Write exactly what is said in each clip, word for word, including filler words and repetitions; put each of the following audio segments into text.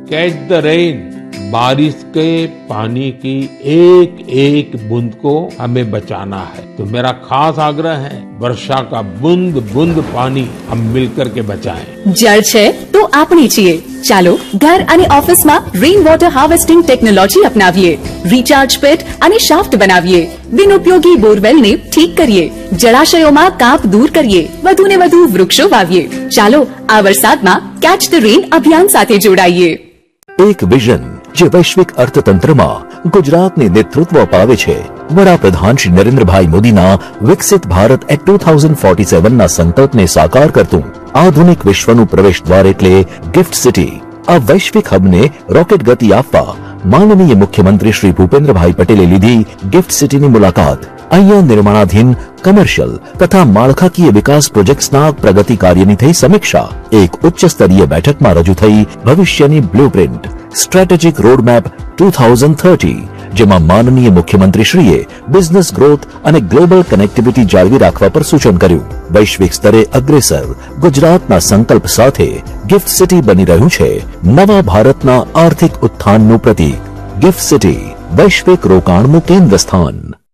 Catch the rain, बारिश के पानी की एक एक बूंद को हमें बचाना है। तो मेरा खास आग्रह है, वर्षा का बूंद बूंद पानी हम मिलकर के बचाएं। जल छे तो आपणी छीए। ચાલો ઘર અને ઓફિસમાં rain water harvesting technology અપનાવીએ, recharge પેટ અને શાફ્ટ બનાવીએ, બિનઉપયોગી બોરવેલને ઠીક કરીએ, જળાશયોમાં કાપ દૂર કરીએ, વધુને વધુ વૃક્ષો વાવીએ। ચાલો આ વરસાદમાં કેચ ધ રેઇન અભિયાન સાથે જોડાઈએ। એક વિઝન જે વૈશ્વિક અર્થતંત્રમાં ગુજરાતને નેતૃત્વ અપાવે છે। વડાપ્રધાન શ્રી નરેન્દ્રભાઈ મોદીના વિકસિત Bharat at two thousand forty seven ના સંકલ્પને સાકાર કરતું આધુનિક વિશ્વનું પ્રવેશ દ્વાર એટલે ગિફ્ટ સિટી। આ વૈશ્વિક હબને રોકેટ ગતિ આપવા માનનીય મુખ્યમંત્રી શ્રી ભૂપેન્દ્રભાઈ પટેલે લીધી ગિફ્ટ સિટીની મુલાકાત। અહીંયા નિર્માણાધીન કમર્શિયલ તથા માળખાકીય વિકાસ પ્રોજેક્ટ્સના પ્રગતિ કાર્યની થઈ સમીક્ષા। એક ઉચ્ચ સ્તરીય બેઠકમાં રજૂ થઈ ભવિષ્યની blueprint strategic roadmap two thousand thirty, જેમાં માનનીય મુખ્યમંત્રીશ્રીએ બિઝનેસ ગ્રોથ અને ગ્લોબલ કનેક્ટિવિટી જાળવી રાખવા પર સૂચન કર્યું। વૈશ્વિક સ્તરે અગ્રેસર ગુજરાતના સંકલ્પ સાથે ગિફ્ટ સિટી બની રહ્યું છે નવા ભારતના આર્થિક ઉત્થાનનું પ્રતીક। ગિફ્ટ સિટી વૈશ્વિક રોકાણનું કેન્દ્ર સ્થાન।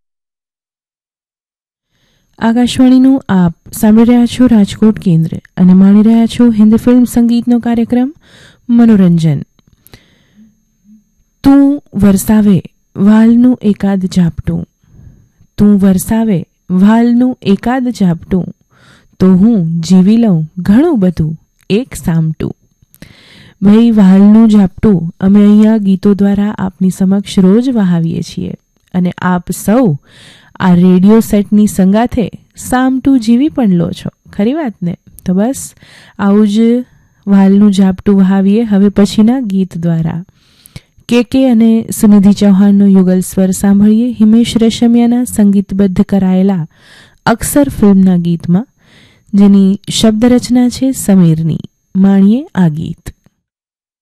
આકાશવાણીનું આપ સાંભળી રહ્યા છો રાજકોટ કેન્દ્ર અને માણી રહ્યા છો હિન્દી ફિલ્મ સંગીતનો કાર્યક્રમ મનોરંજન। તું વરસાવે વાલનું એકાદ ઝાપટું, તું વરસાવે વાલનું એકાદ ઝાપટું, તો હું જીવી લઉં ઘણું બધું એક સામટું। ભાઈ, વાલનું ઝાપટું અમે અહીંયા ગીતો દ્વારા આપની સમક્ષ રોજ વહાવીએ છીએ અને આપ સૌ આ રેડિયો સેટની સંગાથે સામટું જીવી પણ લો છો, ખરી વાત ને? તો બસ આવું જ વાલનું ઝાપટું વહાવીએ હવે પછીના ગીત દ્વારા। કે કે અને સુનિધિ ચૌહાણનો યુગલ સ્વર સાંભળીએ હિમેશ રેશમિયાના સંગીતબદ્ધ કરાયેલા અક્ષર ફિલ્મના ગીતમાં, જેની શબ્દ રચના છે સમીરની। માણીએ આ ગીત।